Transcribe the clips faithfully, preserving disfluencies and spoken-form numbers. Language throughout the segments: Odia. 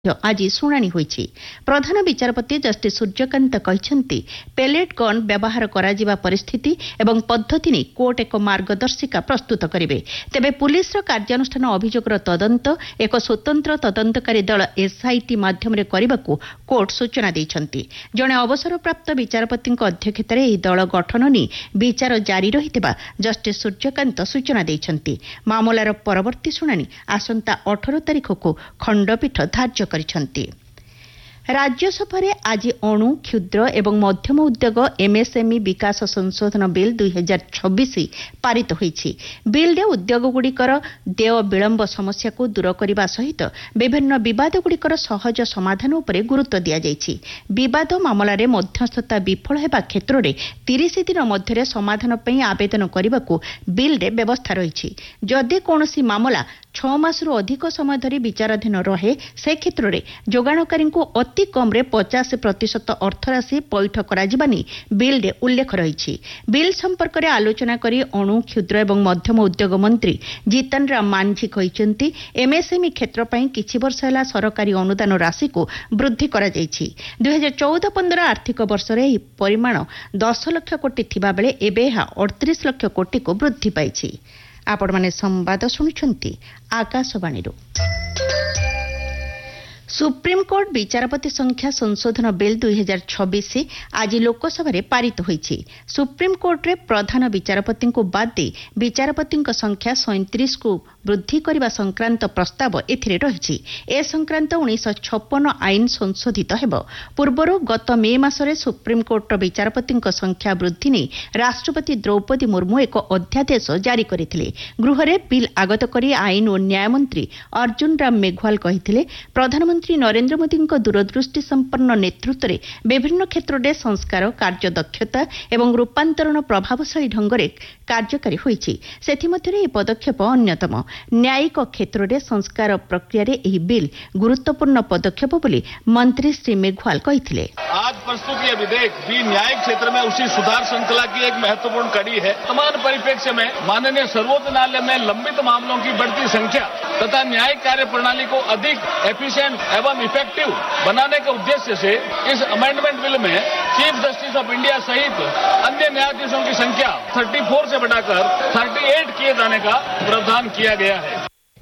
ଆଜି ଶୁଣାଣି ହୋଇଛି। ପ୍ରଧାନ ବିଚାରପତି ଜଷ୍ଟିସ୍ ସୂର୍ଯ୍ୟକାନ୍ତ କହିଛନ୍ତି ପେଲେଟ୍ ଗନ୍ ବ୍ୟବହାର କରାଯିବା ପରିସ୍ଥିତି ଏବଂ ପଦ୍ଧତି ନେଇ କୋର୍ଟ ଏକ ମାର୍ଗଦର୍ଶିକା ପ୍ରସ୍ତୁତ କରିବେ। ତେବେ ପୁଲିସର କାର୍ଯ୍ୟାନୁଷ୍ଠାନ ଅଭିଯୋଗର ତଦନ୍ତ ଏକ ସ୍ୱତନ୍ତ୍ର ତଦନ୍ତକାରୀ ଦଳ ଏସ୍ଆଇଟି ମାଧ୍ୟମରେ କରିବାକୁ କୋର୍ଟ ସୂଚନା ଦେଇଛନ୍ତି। ଜଣେ ଅବସରପ୍ରାପ୍ତ ବିଚାରପତିଙ୍କ ଅଧ୍ୟକ୍ଷତାରେ ଏହି ଦଳ ଗଠନ ନେଇ ବିଚାର ଜାରି ରହିଥିବା ଜଷ୍ଟିସ୍ ସୂର୍ଯ୍ୟକାନ୍ତ ସୂଚନା ଦେଇଛନ୍ତି। ମାମଲାର ପରବର୍ତ୍ତୀ ଶୁଣାଣି ଆସନ୍ତା ଅଠର ତାରିଖକୁ ଖଣ୍ଡପୀଠ ଧାର୍ଯ୍ୟ କରିଛନ୍ତି। ରାଜ୍ୟସଭାରେ ଆଜି ଅଣୁ କ୍ଷୁଦ୍ର ଏବଂ ମଧ୍ୟମ ଉଦ୍ୟୋଗ ଏମ୍ଏସ୍ଏମ୍ଇ ବିକାଶ ସଂଶୋଧନ ବିଲ୍ ଦୁଇ ହଜାର ଛବିଶ ପାରିତ ହୋଇଛି। ବିଲ୍ରେ ଉଦ୍ୟୋଗଗୁଡ଼ିକର ଦେୟ ବିଳମ୍ବ ସମସ୍ୟାକୁ ଦୂର କରିବା ସହିତ ବିଭିନ୍ନ ବିବାଦଗୁଡ଼ିକର ସହଜ ସମାଧାନ ଉପରେ ଗୁରୁତ୍ୱ ଦିଆଯାଇଛି। ବିବାଦ ମାମଲାରେ ମଧ୍ୟସ୍ଥତା ବିଫଳ ହେବା କ୍ଷେତ୍ରରେ ତିରିଶ ଦିନ ମଧ୍ୟରେ ସମାଧାନ ପାଇଁ ଆବେଦନ କରିବାକୁ ବିଲ୍ରେ ବ୍ୟବସ୍ଥା ରହିଛି। ଯଦି କୌଣସି ମାମଲା ଛଅ ମାସରୁ ଅଧିକ ସମୟ ଧରି ବିଚାରାଧୀନ ରହେ ସେ କ୍ଷେତ୍ରରେ ଯୋଗାଣକାରୀଙ୍କୁ ଅତି କମ୍ରେ ପଚାଶ ପ୍ରତିଶତ ଅର୍ଥରାଶି ପୈଠ କରାଯିବା ନେଇ ବିଲ୍ରେ ଉଲ୍ଲେଖ ରହିଛି। ବିଲ୍ ସମ୍ପର୍କରେ ଆଲୋଚନା କରି ଅଣୁ କ୍ଷୁଦ୍ର ଏବଂ ମଧ୍ୟମ ଉଦ୍ୟୋଗ ମନ୍ତ୍ରୀ ଜିତନ ରାମ ମାଂଝୀ କହିଛନ୍ତି ଏମ୍ଏସ୍ଏମ୍ଇ କ୍ଷେତ୍ର ପାଇଁ କିଛି ବର୍ଷ ହେଲା ସରକାରୀ ଅନୁଦାନ ରାଶିକୁ ବୃଦ୍ଧି କରାଯାଇଛି। ଦୁଇ ହଜାର ଚଉଦ ପନ୍ଦର ଆର୍ଥିକ ବର୍ଷରେ ଏହି ପରିମାଣ ଦଶ ଲକ୍ଷ କୋଟି ଥିବାବେଳେ ଏବେ ଏହା ଅଠତିରିଶ ଲକ୍ଷ କୋଟିକୁ ବୃଦ୍ଧି ପାଇଛି। ଆପଣମାନେ ସମ୍ବାଦ ଶୁଣୁଛନ୍ତି ଆକାଶବାଣୀରୁ। ସୁପ୍ରିମକୋର୍ଟ ବିଚାରପତି ସଂଖ୍ୟା ସଂଶୋଧନ ବିଲ୍ ଦୁଇ ହଜାର ଛବିଶ ଆଜି ଲୋକସଭାରେ ପାରିତ ହୋଇଛି। ସୁପ୍ରିମକୋର୍ଟରେ ପ୍ରଧାନ ବିଚାରପତିଙ୍କୁ ବାଦ୍ ଦେଇ ବିଚାରପତିଙ୍କ ସଂଖ୍ୟା ସଇଁତିରିଶକୁ ବୃଦ୍ଧି କରିବା ସଂକ୍ରାନ୍ତ ପ୍ରସ୍ତାବ ଏଥିରେ ରହିଛି। ଏ ସଂକ୍ରାନ୍ତ ଉଣେଇଶହ ଛପନ ଆଇନ ସଂଶୋଧିତ ହେବ। ପୂର୍ବରୁ ଗତ ମେ ମାସରେ ସୁପ୍ରିମକୋର୍ଟର ବିଚାରପତିଙ୍କ ସଂଖ୍ୟା ବୃଦ୍ଧି ନେଇ ରାଷ୍ଟ୍ରପତି ଦ୍ରୌପଦୀ ମୁର୍ମୁ ଏକ ଅଧ୍ୟାଦେଶ ଜାରି କରିଥିଲେ। ଗୃହରେ ବିଲ୍ ଆଗତ କରି ଆଇନ ଓ ନ୍ୟାୟ ମନ୍ତ୍ରୀ ଅର୍ଜୁନ ରାମ ମେଘୱାଲ କହିଥିଲେ ପ୍ରଧାନମନ୍ତ୍ରୀ ନରେନ୍ଦ୍ର ମୋଦିଙ୍କ ଦୂରଦୃଷ୍ଟି ସମ୍ପନ୍ନ ନେତୃତ୍ୱରେ ବିଭିନ୍ନ କ୍ଷେତ୍ରରେ ସଂସ୍କାର କାର୍ଯ୍ୟଦକ୍ଷତା ଏବଂ ରୂପାନ୍ତରଣ ପ୍ରଭାବଶାଳୀ ଢଙ୍ଗରେ କାର୍ଯ୍ୟକାରୀ ହୋଇଛି। ସେଥିମଧ୍ୟରେ ଏହି ପଦକ୍ଷେପ ଅନ୍ୟତମ। ନ୍ୟାୟିକ କ୍ଷେତ୍ରରେ ସଂସ୍କାର ପ୍ରକ୍ରିୟାରେ ଏହି ବିଲ୍ ଗୁରୁତ୍ୱପୂର୍ଣ୍ଣ ପଦକ୍ଷେପ ବୋଲି ମନ୍ତ୍ରୀ ଶ୍ରୀ ମେଘୱାଲ କହିଥିଲେ। आज प्रस्तुत यह विधेयक भी न्यायिक क्षेत्र में उसी सुधार श्रृंखला की एक महत्वपूर्ण कड़ी है। समान परिप्रेक्ष्य में माननीय सर्वोच्च न्यायालय में लंबित मामलों की बढ़ती संख्या तथा न्यायिक कार्य प्रणाली को अधिक एफिशिएंट एवं इफेक्टिव बनाने के उद्देश्य से इस अमेंडमेंट बिल में चीफ जस्टिस ऑफ इंडिया सहित अन्य न्यायाधीशों की संख्या चौंतीस से बढ़ाकर अड़तीस किए जाने का प्रावधान किया गया है।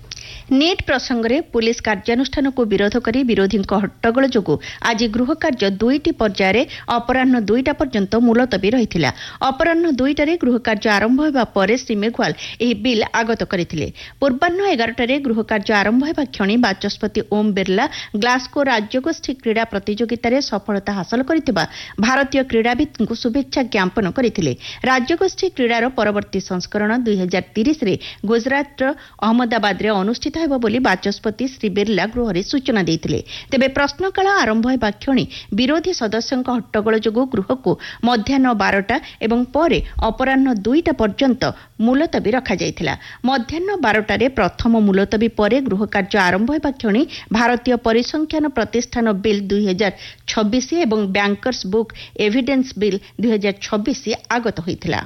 ନିଟ୍ ପ୍ରସଙ୍ଗରେ ପୁଲିସ କାର୍ଯ୍ୟାନୁଷ୍ଠାନକୁ ବିରୋଧ କରି ବିରୋଧୀଙ୍କ ହଟ୍ଟଗୋଳ ଯୋଗୁଁ ଆଜି ଗୃହ କାର୍ଯ୍ୟ ଦୁଇଟି ପର୍ଯ୍ୟାୟରେ ଅପରାହ୍ନ ଦୁଇଟା ପର୍ଯ୍ୟନ୍ତ ମୁଲତବୀ ରହିଥିଲା। ଅପରାହ୍ନ ଦୁଇଟାରେ ଗୃହ କାର୍ଯ୍ୟ ଆରମ୍ଭ ହେବା ପରେ ଶ୍ରୀ ମେଘୱାଲ ଏହି ବିଲ୍ ଆଗତ କରିଥିଲେ। ପୂର୍ବାହ୍ନ ଏଗାରଟାରେ ଗୃହ କାର୍ଯ୍ୟ ଆରମ୍ଭ ହେବା କ୍ଷଣି ବାଚସ୍ପତି ଓମ୍ ବିର୍ଲା ଗ୍ଲାସ୍ଗୋ ରାଜ୍ୟଗୋଷ୍ଠୀ କ୍ରୀଡ଼ା ପ୍ରତିଯୋଗିତାରେ ସଫଳତା ହାସଲ କରିଥିବା ଭାରତୀୟ କ୍ରୀଡ଼ାବିତ୍ଙ୍କୁ ଶୁଭେଚ୍ଛା ଜ୍ଞାପନ କରିଥିଲେ। ରାଜ୍ୟଗୋଷ୍ଠୀ କ୍ରୀଡ଼ାର ପରବର୍ତ୍ତୀ ସଂସ୍କରଣ ଦୁଇ ହଜାର ତିରିଶରେ ଗୁଜରାଟର ଅହମ୍ମଦାବାଦରେ ଅନୁଷ୍ଠିତ ହେବ ବୋଲି ବାଚସ୍ପତି ଶ୍ରୀ ବିର୍ଲା ଗୃହରେ ସୂଚନା ଦେଇଥିଲେ। ତେବେ ପ୍ରଶ୍ନକାଳ ଆରମ୍ଭ ହେବା କ୍ଷଣି ବିରୋଧୀ ସଦସ୍ୟଙ୍କ ହଟ୍ଟଗୋଳ ଯୋଗୁଁ ଗୃହକୁ ମଧ୍ୟାହ୍ନ ବାରଟା ଏବଂ ପରେ ଅପରାହ୍ନ ଦୁଇଟା ପର୍ଯ୍ୟନ୍ତ ମୁଲତବୀ ରଖାଯାଇଥିଲା। ମଧ୍ୟାହ୍ନ ବାରଟାରେ ପ୍ରଥମ ମୁଲତବୀ ପରେ ଗୃହ କାର୍ଯ୍ୟ ଆରମ୍ଭ ହେବା କ୍ଷଣି ଭାରତୀୟ ପରିସଂଖ୍ୟାନ ପ୍ରତିଷ୍ଠାନ ବିଲ୍ ଦୁଇ ହଜାର ଛବିଶ ଏବଂ ବ୍ୟାଙ୍କର୍ସ ବୁକ୍ ଏଭିଡେନ୍ସ ବିଲ୍ ଦୁଇ ହଜାର ଛବିଶ ଆଗତ ହୋଇଥିଲା।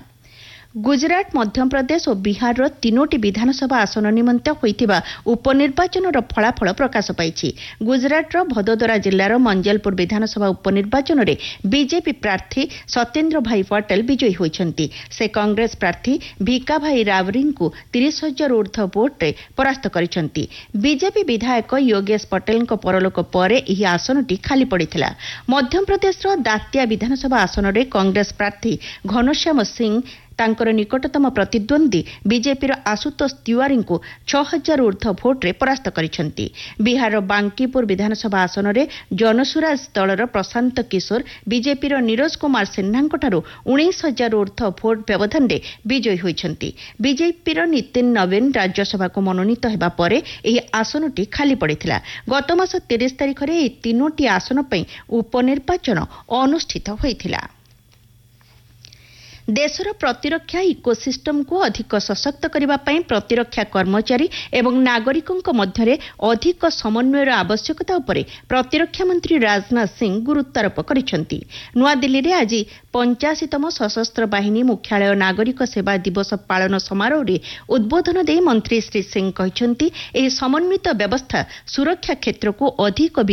ଗୁଜରାଟ ମଧ୍ୟପ୍ରଦେଶ ଓ ବିହାରର ତିନୋଟି ବିଧାନସଭା ଆସନ ନିମନ୍ତେ ହୋଇଥିବା ଉପନିର୍ବାଚନର ଫଳାଫଳ ପ୍ରକାଶ ପାଇଛି। ଗୁଜରାଟର ଭଦୋଦରା ଜିଲ୍ଲାର ମଞ୍ଜଲପୁର ବିଧାନସଭା ଉପନିର୍ବାଚନରେ ବିଜେପି ପ୍ରାର୍ଥୀ ସତ୍ୟେନ୍ଦ୍ର ଭାଇ ପଟେଲ ବିଜୟୀ ହୋଇଛନ୍ତି। ସେ କଂଗ୍ରେସ ପ୍ରାର୍ଥୀ ଭିକାଭାଇ ରାବରୀଙ୍କୁ ତିରିଶ ହଜାର ଊର୍ଦ୍ଧ୍ୱ ଭୋଟ୍ରେ ପରାସ୍ତ କରିଛନ୍ତି। ବିଜେପି ବିଧାୟକ ୟୋଗେଶ ପଟେଲଙ୍କ ପରଲୋକ ପରେ ଏହି ଆସନଟି ଖାଲି ପଡ଼ିଥିଲା। ମଧ୍ୟପ୍ରଦେଶର ଦାତିଆ ବିଧାନସଭା ଆସନରେ କଂଗ୍ରେସ ପ୍ରାର୍ଥୀ ଘନଶ୍ୟାମ ସିଂ ତାଙ୍କର ନିକଟତମ ପ୍ରତିଦ୍ୱନ୍ଦ୍ୱୀ ବିଜେପିର ଆଶୁତୋଷ ତିୱାରୀଙ୍କୁ ଛଅ ହଜାର ଊର୍ଦ୍ଧ୍ୱ ଭୋଟ୍ରେ ପରାସ୍ତ କରିଛନ୍ତି। ବିହାରର ବାଙ୍କିପୁର ବିଧାନସଭା ଆସନରେ ଜନସୁରାଜ ଦଳର ପ୍ରଶାନ୍ତ କିଶୋର ବିଜେପିର ନିରୋଜ କୁମାର ସିହ୍ନାଙ୍କଠାରୁ ଉଣେଇଶ ହଜାର ଊର୍ଦ୍ଧ୍ୱ ଭୋଟ୍ ବ୍ୟବଧାନରେ ବିଜୟୀ ହୋଇଛନ୍ତି। ବିଜେପିର ନିତିନ ନବୀନ ରାଜ୍ୟସଭାକୁ ମନୋନୀତ ହେବା ପରେ ଏହି ଆସନଟି ଖାଲି ପଡ଼ିଥିଲା। ଗତ ମାସ ତିରିଶ ତାରିଖରେ ଏହି ତିନୋଟି ଆସନ ପାଇଁ ଉପନିର୍ବାଚନ ଅନୁଷ୍ଠିତ ହୋଇଥିଲା। ଦେଶର ପ୍ରତିରକ୍ଷା ଇକୋସିଷ୍ଟମକୁ ଅଧିକ ସଶକ୍ତ କରିବା ପାଇଁ ପ୍ରତିରକ୍ଷା କର୍ମଚାରୀ ଏବଂ ନାଗରିକଙ୍କ ମଧ୍ୟରେ ଅଧିକ ସମନ୍ୱୟର ଆବଶ୍ୟକତା ଉପରେ ପ୍ରତିରକ୍ଷା ମନ୍ତ୍ରୀ ରାଜନାଥ ସିଂ ଗୁରୁତ୍ୱାରୋପ କରିଛନ୍ତି। ନୂଆଦିଲ୍ଲୀରେ ଆଜି ପଞ୍ଚାଅଶୀତମ ସଶସ୍ତ୍ର ବାହିନୀ ମୁଖ୍ୟାଳୟ ନାଗରିକ ସେବା ଦିବସ ପାଳନ ସମାରୋହରେ ଉଦ୍ବୋଧନ ଦେଇ ମନ୍ତ୍ରୀ ଶ୍ରୀ ସିଂ କହିଛନ୍ତି ଏହି ସମନ୍ୱିତ ବ୍ୟବସ୍ଥା ସୁରକ୍ଷା କ୍ଷେତ୍ରକୁ ଅଧିକ